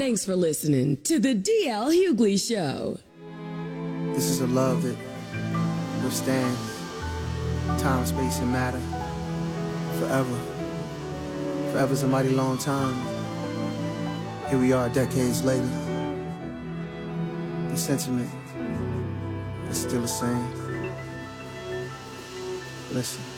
Thanks for listening to the D.L. Hughley Show. This is a love that withstands time, space, and matter forever. Forever's a mighty long time. Here we are decades later. The sentiment is still the same. Listen.